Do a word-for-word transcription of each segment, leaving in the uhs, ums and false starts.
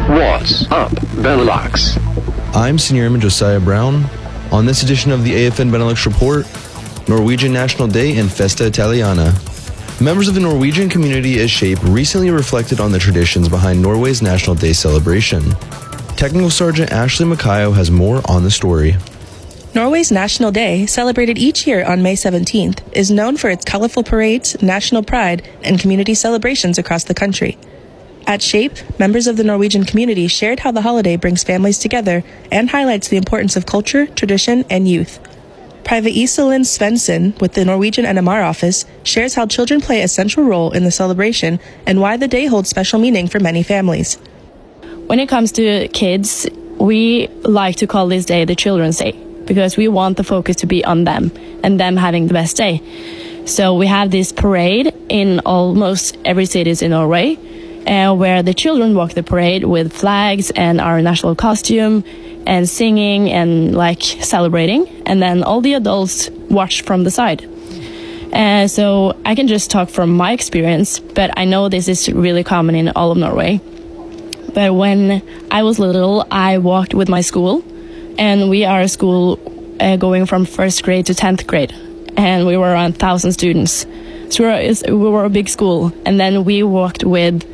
What's up, Benelux? I'm Senior Airman Josiah Brown. On this edition of the A F N Benelux Report, Norwegian National Day and Festa Italiana. Members of the Norwegian community at SHAPE recently reflected on the traditions behind Norway's National Day celebration. Technical Sergeant Ashley Makayo has more on the story. Norway's National Day, celebrated each year on May seventeenth, is known for its colorful parades, national pride, and community celebrations across the country. At SHAPE, members of the Norwegian community shared how the holiday brings families together and highlights the importance of culture, tradition, and youth. Private Iselin Svensson with the Norwegian N M R office shares how children play a central role in the celebration and why the day holds special meaning for many families. When it comes to kids, we like to call this day the Children's Day because we want the focus to be on them and them having the best day. So we have this parade in almost every city in Norway, Uh, where the children walk the parade with flags and our national costume and singing and like celebrating, and then all the adults watch from the side. Uh, so I can just talk from my experience, but I know this is really common in all of Norway. But when I was little, I walked with my school, and we are a school uh, going from first grade to tenth grade, and we were around one thousand students. So we were, we were a big school, and then we walked with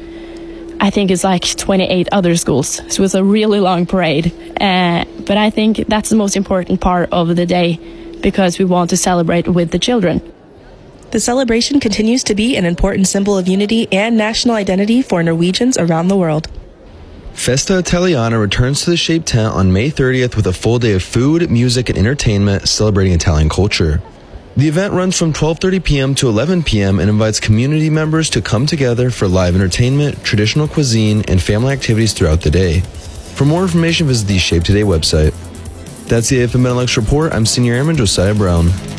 I think it's like twenty-eight other schools. So it was a really long parade. Uh, but I think that's the most important part of the day because we want to celebrate with the children. The celebration continues to be an important symbol of unity and national identity for Norwegians around the world. Festa Italiana returns to the SHAPE tent on May thirtieth with a full day of food, music, and entertainment celebrating Italian culture. The event runs from twelve thirty p.m. to eleven p.m. and invites community members to come together for live entertainment, traditional cuisine, and family activities throughout the day. For more information, visit the SHAPE Today website. That's the A F N Benelux Report. I'm Senior Airman Josiah Brown.